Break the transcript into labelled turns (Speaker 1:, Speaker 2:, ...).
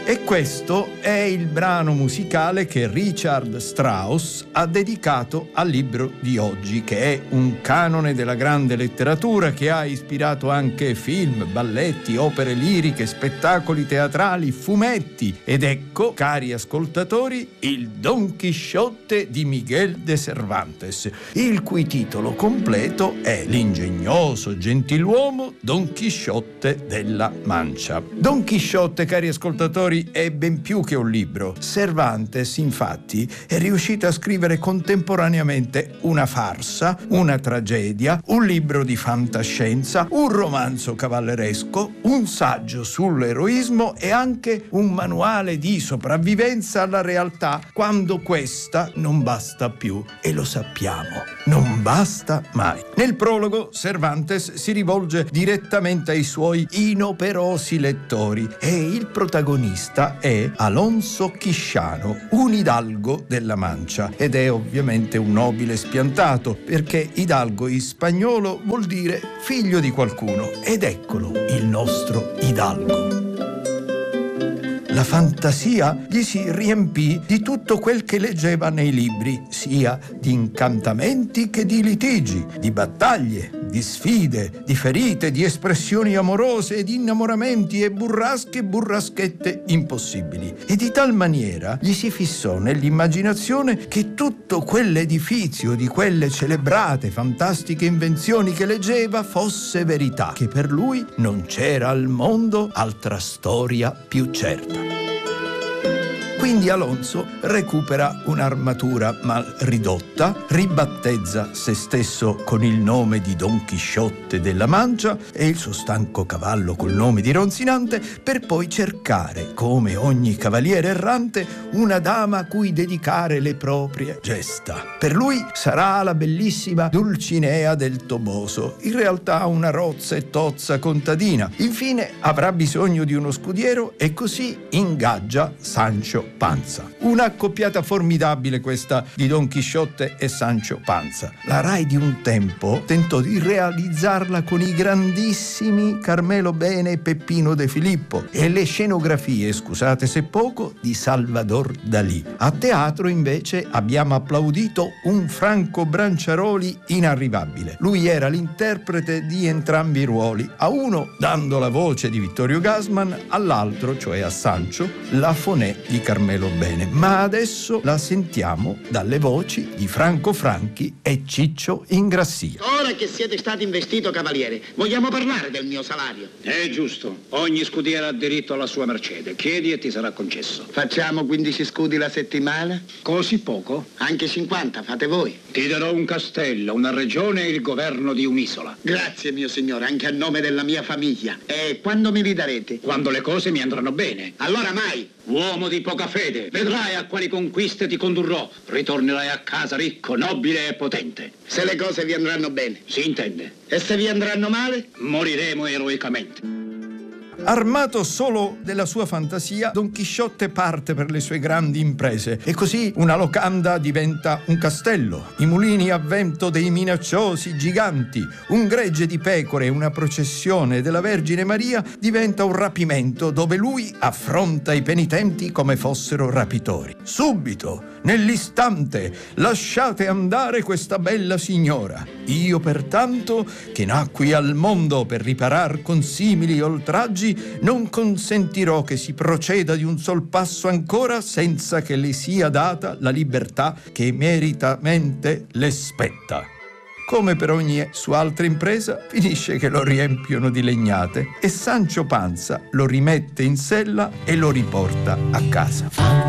Speaker 1: E questo è il brano musicale che Richard Strauss ha dedicato al libro di oggi, che è un canone della grande letteratura che ha ispirato anche film, balletti, opere liriche, spettacoli teatrali, fumetti. Ed ecco, cari ascoltatori, il Don Chisciotte di Miguel de Cervantes, il cui titolo completo è L'ingegnoso gentiluomo Don Chisciotte della Mancia. Don Chisciotte, cari ascoltatori, è ben più che un libro. Cervantes, infatti, è riuscito a scrivere contemporaneamente una farsa, una tragedia, un libro di fantascienza, un romanzo cavalleresco, un saggio sull'eroismo e anche un manuale di sopravvivenza alla realtà quando questa non basta più. E lo sappiamo, non basta mai. Nel prologo Cervantes si rivolge direttamente ai suoi inoperosi lettori e il protagonista è Alonso Quixano, un hidalgo della Mancia, ed è ovviamente un nobile spiantato, perché hidalgo in spagnolo vuol dire figlio di qualcuno, ed eccolo il nostro hidalgo. La fantasia gli si riempì di tutto quel che leggeva nei libri, sia di incantamenti che di litigi, di battaglie, di sfide, di ferite, di espressioni amorose, di innamoramenti e burrasche e burraschette impossibili. E di tal maniera gli si fissò nell'immaginazione che tutto quell'edifizio di quelle celebrate, fantastiche invenzioni che leggeva fosse verità, che per lui non c'era al mondo altra storia più certa. Quindi Alonso recupera un'armatura mal ridotta, ribattezza se stesso con il nome di Don Chisciotte della Mancia e il suo stanco cavallo col nome di Ronzinante, per poi cercare, come ogni cavaliere errante, una dama a cui dedicare le proprie gesta. Per lui sarà la bellissima Dulcinea del Toboso, in realtà una rozza e tozza contadina. Infine avrà bisogno di uno scudiero e così ingaggia Sancho Panza. Una accoppiata formidabile questa di Don Chisciotte e Sancho Panza. La Rai di un tempo tentò di realizzarla con i grandissimi Carmelo Bene e Peppino De Filippo e le scenografie, scusate se poco, di Salvador Dalì. A teatro invece abbiamo applaudito un Franco Branciaroli inarrivabile. Lui era l'interprete di entrambi i ruoli, a uno dando la voce di Vittorio Gassman, all'altro, cioè a Sancho, la Fonè di Carmelo Bene. Ma adesso la sentiamo dalle voci di Franco Franchi e Ciccio Ingrassia.
Speaker 2: Ora che siete stato investito cavaliere, vogliamo parlare del mio salario?
Speaker 3: È giusto. Ogni scudiero ha diritto alla sua mercede. Chiedi e ti sarà concesso.
Speaker 2: Facciamo 15 scudi la settimana?
Speaker 3: Così poco?
Speaker 2: Anche 50, fate voi.
Speaker 3: Ti darò un castello, una regione e il governo di un'isola.
Speaker 2: Grazie, mio signore, anche a nome della mia famiglia. E quando mi ridarete?
Speaker 3: Quando le cose mi andranno bene.
Speaker 2: Allora mai!
Speaker 3: Uomo di poca fede, vedrai a quali conquiste ti condurrò. Ritornerai a casa ricco, nobile e potente.
Speaker 2: Se le cose vi andranno bene.
Speaker 3: Si intende.
Speaker 2: E se vi andranno male?
Speaker 3: Moriremo eroicamente.
Speaker 1: Armato solo della sua fantasia, Don Chisciotte parte per le sue grandi imprese e così una locanda diventa un castello, i mulini a vento dei minacciosi giganti, un gregge di pecore e una processione della Vergine Maria diventa un rapimento dove lui affronta i penitenti come fossero rapitori. Subito, nell'istante, lasciate andare questa bella signora. Io pertanto, che nacqui al mondo per riparar con simili oltraggi, non consentirò che si proceda di un sol passo ancora senza che le sia data la libertà che meritamente le spetta. Come per ogni sua altra impresa, finisce che lo riempiono di legnate e Sancho Panza lo rimette in sella e lo riporta a casa.